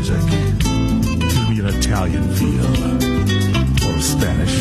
music. It's going to be an Italian feel or Spanish.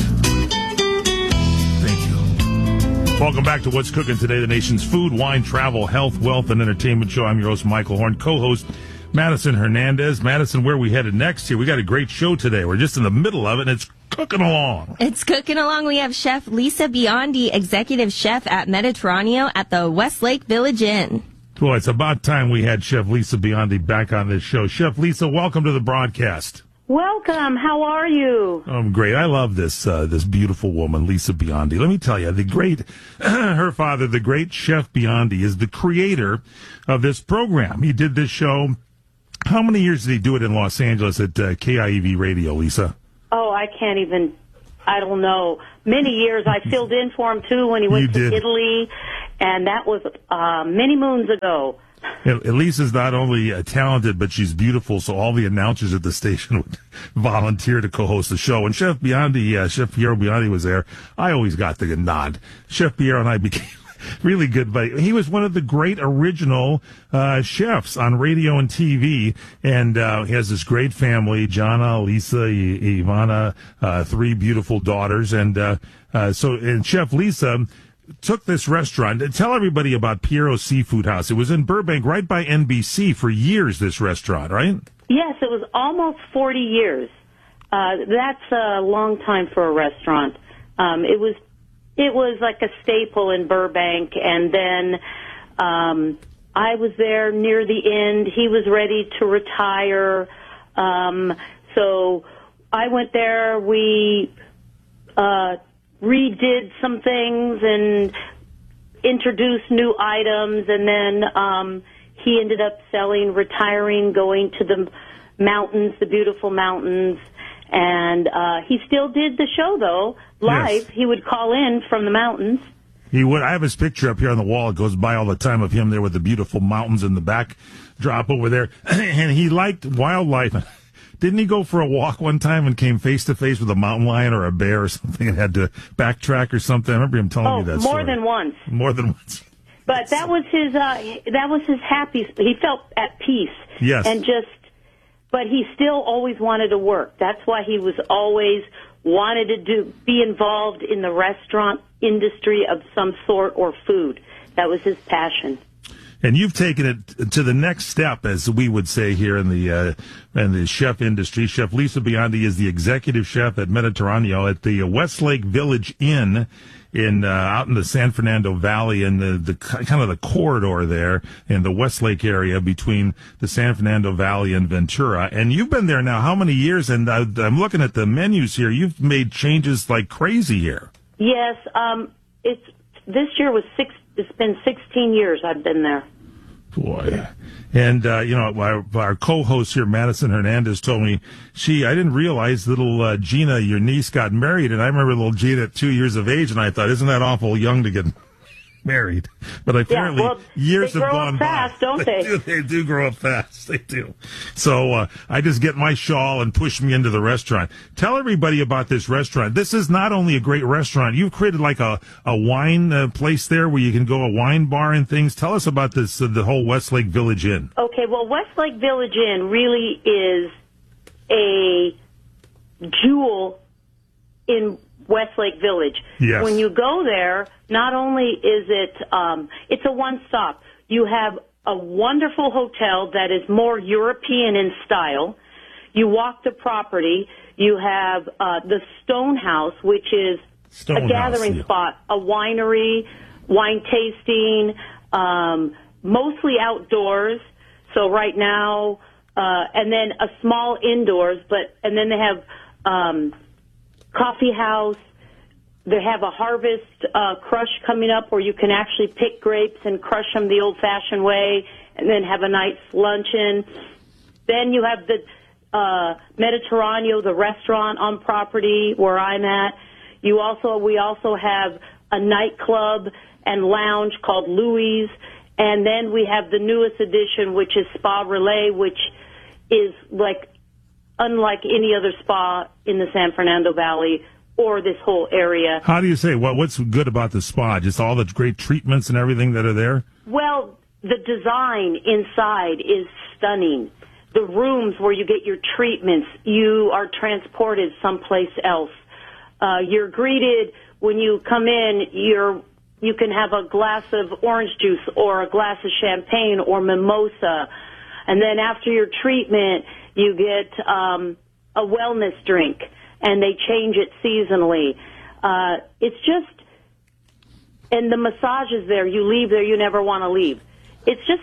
Thank you. Welcome back to What's Cooking Today, the nation's food, wine, travel, health, wealth, and entertainment show. I'm your host, Michael Horn, co-host Madison Hernandez. Madison, where are we headed next here? We got a great show today. We're just in the middle of it, and it's cooking along. It's cooking along. We have Chef Lisa Biondi, executive chef at Mediterraneo at the Westlake Village Inn. Well, it's about time we had Chef Lisa Biondi back on this show. Chef Lisa, welcome to the broadcast. Welcome. How are you? I'm great. I love this beautiful woman, Lisa Biondi. Let me tell you, her father, the great Chef Biondi, is the creator of this program. He did this show. How many years did he do it in Los Angeles at KIEV Radio, Lisa? Oh, I don't know. Many years. I filled in for him, too, when he went to Italy, and that was many moons ago. Lisa's not only talented, but she's beautiful, so all the announcers at the station would volunteer to co-host the show. And Chef Biondi, Chef Piero Biondi was there. I always got the nod. Chef Piero and I became really good, but he was one of the great original chefs on radio and TV, and he has this great family, Jana, Lisa, Ivana, three beautiful daughters, and Chef Lisa took this restaurant. Tell everybody about Piero's Seafood House. It was in Burbank, right by NBC for years, this restaurant, right? Yes, it was almost 40 years. That's a long time for a restaurant. It was like a staple in Burbank, and then I was there near the end. He was ready to retire, so I went there. We redid some things and introduced new items, and then he ended up retiring, going to the mountains, the beautiful mountains, and he still did the show, though, live. Yes. He would call in from the mountains. He would. I have his picture up here on the wall. It goes by all the time of him there with the beautiful mountains in the backdrop over there, and he liked wildlife. Didn't he go for a walk one time and came face to face with a mountain lion or a bear or something and had to backtrack or something? I remember him telling me that more story. than once. More than once. But that was his happy. He felt at peace. Yes. But he still always wanted to work. That's why he was always wanted to be involved in the restaurant industry of some sort or food. That was his passion. And you've taken it to the next step, as we would say here in the chef industry. Chef Lisa Biondi is the executive chef at Mediterraneo at the Westlake Village Inn out in the San Fernando Valley, in the kind of the corridor there in the Westlake area between the San Fernando Valley and Ventura. And you've been there now how many years? And I'm looking at the menus here. You've made changes like crazy here. Yes, this year was It's been 16 years I've been there. Boy. And, our co-host here, Madison Hernandez, told me I didn't realize little Gina, your niece, got married. And I remember little Gina at 2 years of age, and I thought, isn't that awful young to get married? But apparently years have gone by. They grow up fast, don't they? They do grow up fast. They do. So I just get my shawl and push me into the restaurant. Tell everybody about this restaurant. This is not only a great restaurant. You've created like a wine place there where you can go, a wine bar and things. Tell us about this, the whole Westlake Village Inn. Okay, well, Westlake Village Inn really is a jewel in Westlake Village. Yes. When you go there, not only is it's a one-stop. You have a wonderful hotel that is more European in style. You walk the property. You have the Stone House, which is a gathering spot, a winery, wine tasting, mostly outdoors. So right now, and then a small indoors, and then they have coffee house. They have a harvest crush coming up where you can actually pick grapes and crush them the old-fashioned way and then have a nice luncheon. Then you have the Mediterraneo, the restaurant on property where I'm at. We also have a nightclub and lounge called Louis. And then we have the newest addition, which is Spa Relay, which is unlike any other spa in the San Fernando Valley or this whole area. How do you say? What's good about the spa? Just all the great treatments and everything that are there? Well, the design inside is stunning. the rooms where you get your treatments, you are transported someplace else. You're greeted when you come in, you can have a glass of orange juice or a glass of champagne or mimosa. And then after your treatment, you get a wellness drink, and they change it seasonally. It's just, and the massages there, you leave there, you never want to leave. It's just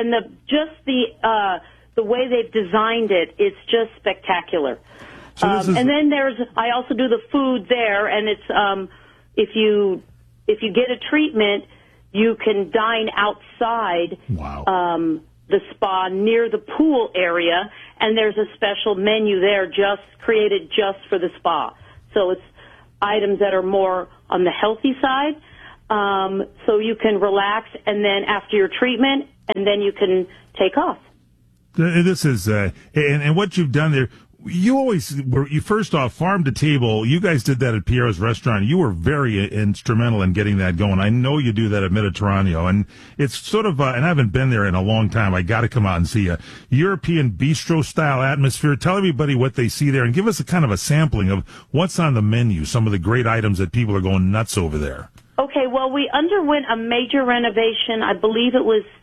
the way they've designed it, it's just spectacular. So and then I also do the food there, and it's if you get a treatment, you can dine outside. Wow. The spa near the pool area, and there's a special menu there just created just for the spa. So it's items that are more on the healthy side, so you can relax, and then after your treatment, and then you can take off. This is, and what you've done there, you first off, farm to table, you guys did that at Piero's restaurant. You were very instrumental in getting that going. I know you do that at Mediterraneo, and it's sort of, and I haven't been there in a long time. I got to come out and see a European bistro style atmosphere. Tell everybody what they see there and give us a kind of a sampling of what's on the menu, some of the great items that people are going nuts over there. Okay, well, we underwent a major renovation. I believe it was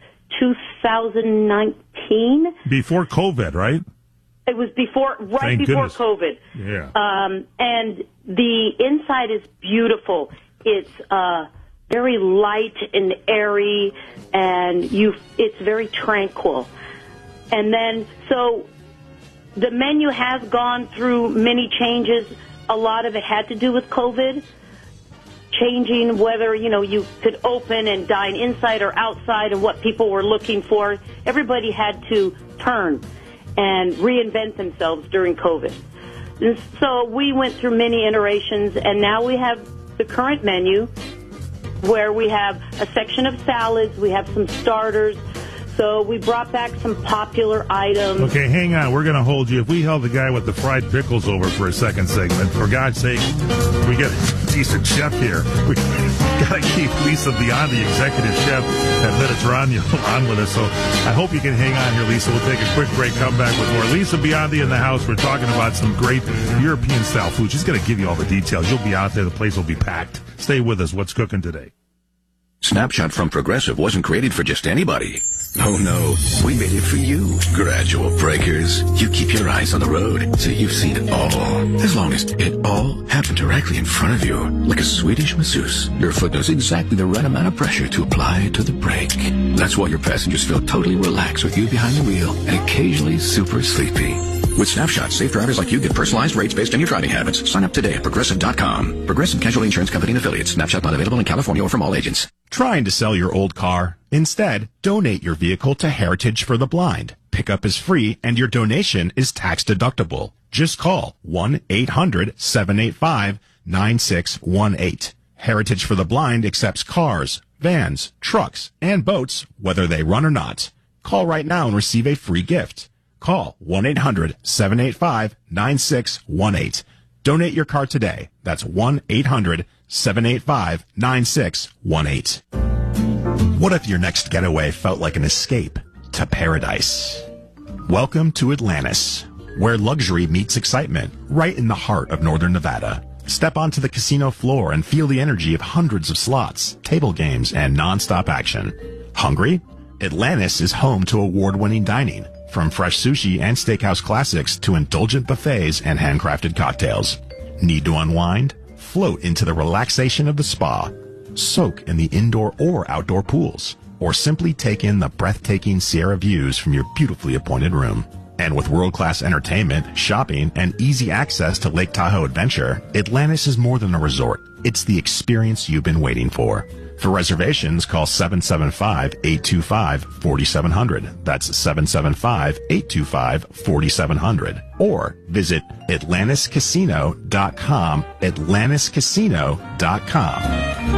2019. Before COVID, right? It was before COVID. Yeah. And the inside is beautiful. It's very light and airy, and it's very tranquil. And then, so the menu has gone through many changes. A lot of it had to do with COVID, changing whether, you could open and dine inside or outside and what people were looking for. Everybody had to turn and reinvent themselves during COVID. And so we went through many iterations, and now we have the current menu where we have a section of salads, we have some starters. So we brought back some popular items. Okay, hang on. We're going to hold you. If we held the guy with the fried pickles over for a second segment, for God's sake, we get a decent chef here. We got to keep Lisa Biondi, executive chef at Mediterraneo, on with us. So I hope you can hang on here, Lisa. We'll take a quick break, come back with more. Lisa Biondi in the house. We're talking about some great European-style food. She's going to give you all the details. You'll be out there. The place will be packed. Stay with us. What's cooking today? Snapshot from Progressive wasn't created for just anybody. Oh no, we made it for you. Gradual breakers. You keep your eyes on the road, so you've seen it all. As long as it all happened directly in front of you, like a Swedish masseuse, your foot knows exactly the right amount of pressure to apply to the brake. That's why your passengers feel totally relaxed with you behind the wheel and occasionally super sleepy. With Snapshot, safe drivers like you get personalized rates based on your driving habits. Sign up today at Progressive.com. Progressive Casualty Insurance Company and Affiliates. Snapshot not available in California or from all agents. Trying to sell your old car? Instead, donate your vehicle to Heritage for the Blind. Pickup is free and your donation is tax deductible. Just call 1-800-785-9618. Heritage for the Blind accepts cars, vans, trucks, and boats, whether they run or not. Call right now and receive a free gift. Call 1-800-785-9618. Donate your car today. That's 1-800-785-9618. What if your next getaway felt like an escape to paradise? Welcome to Atlantis, where luxury meets excitement, right in the heart of northern Nevada. Step onto the casino floor and feel the energy of hundreds of slots, table games, and non-stop action. Hungry? Atlantis is home to award-winning dining, from fresh sushi and steakhouse classics to indulgent buffets and handcrafted cocktails. Need to unwind? Float into the relaxation of the spa. Soak in the indoor or outdoor pools. Or simply take in the breathtaking Sierra views from your beautifully appointed room. And with world-class entertainment, shopping, and easy access to Lake Tahoe Adventure, Atlantis is more than a resort. It's the experience you've been waiting for. For reservations, call 775-825-4700. That's 775-825-4700. Or visit AtlantisCasino.com, AtlantisCasino.com.